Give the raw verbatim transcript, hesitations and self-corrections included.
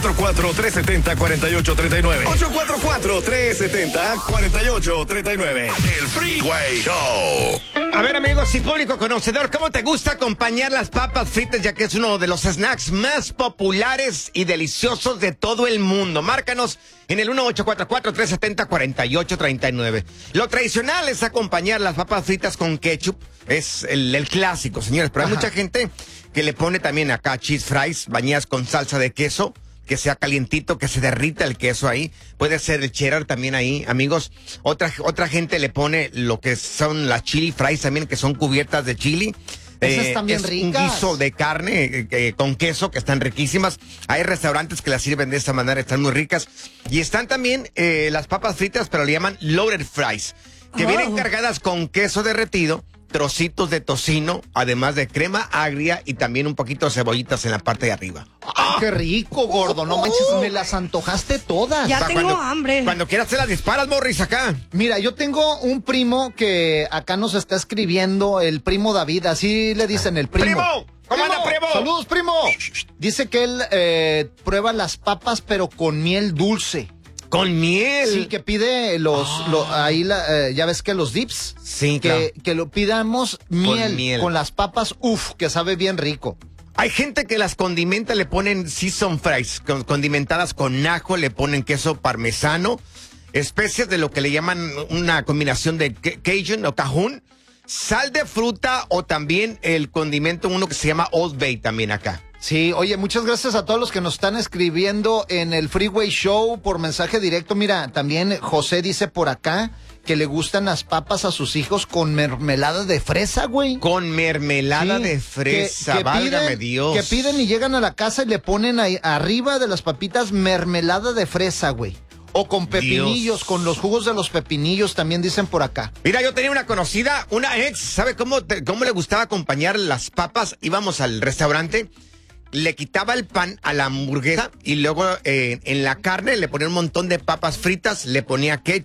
cuatro cuatro, tres siete cero, cuatro ocho tres nueve. ocho cuatro cuatro, tres siete cero, cuatro ocho tres nueve. El Freeway Show. A ver, amigos y público conocedor, ¿cómo te gusta acompañar las papas fritas, ya que es uno de los snacks más populares y deliciosos de todo el mundo? Márcanos en el uno ocho cuatro cuatro, tres siete cero, cuatro ocho tres nueve. Lo tradicional es acompañar las papas fritas con ketchup. Es el, el clásico, señores. Pero hay Ajá. mucha gente que le pone también acá cheese fries, bañadas con salsa de queso, que sea calientito, que se derrita el queso ahí. Puede ser el cheddar también ahí, amigos. Otra, otra gente le pone lo que son las chili fries también, que son cubiertas de chili. Esas están bien es ricas. un guiso de carne eh, eh, con queso, que están riquísimas. Hay restaurantes que las sirven de esta manera, están muy ricas. Y están también eh, las papas fritas, pero le llaman loaded fries, que Oh. vienen cargadas con queso derretido, trocitos de tocino, además de crema agria y también un poquito de cebollitas en la parte de arriba. ¡Ay, qué rico, gordo! No manches, me las antojaste todas. Ya O sea, tengo cuando- hambre. Cuando quieras te las disparas, Morris, acá. Mira, yo tengo un primo que acá nos está escribiendo, el primo David, así le dicen el primo. ¡Primo! ¿Cómo anda, primo? ¡Saludos, primo! Dice que él eh, prueba las papas, pero con miel dulce. Con miel. Sí, que pide los, lo- ahí la, eh, ya ves que los dips. Sí, que, claro. que lo pidamos miel con, miel. las papas, uff, que sabe bien rico. Hay gente que las condimenta, le ponen season fries, con- condimentadas con ajo, le ponen queso parmesano, especias de lo que le llaman una combinación de ca- Cajun o Cajun, sal de fruta o también el condimento, uno que se llama Old Bay también acá. Sí, oye, muchas gracias a todos los que nos están escribiendo en el Freeway Show por mensaje directo. Mira, también José dice por acá que le gustan las papas a sus hijos con mermelada de fresa, güey. Con mermelada Sí, de que- fresa, que válgame piden- Dios. Que piden y llegan a la casa y le ponen ahí arriba de las papitas mermelada de fresa, güey. O con pepinillos, Dios. con los jugos de los pepinillos, también dicen por acá. Mira, yo tenía una conocida, una ex, ¿sabe cómo, te- cómo le gustaba acompañar las papas? Íbamos al restaurante, le quitaba el pan a la hamburguesa y luego eh, en la carne le ponía un montón de papas fritas, le ponía ketchup